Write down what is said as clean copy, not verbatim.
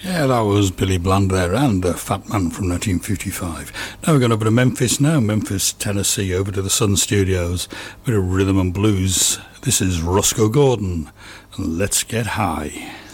Yeah, that was Billy Bland there and Fat Man from 1955. Now we're going over to Memphis now, Memphis, Tennessee, over to the Sun Studios, bit of rhythm and blues. This is Roscoe Gordon, and Let's Get High.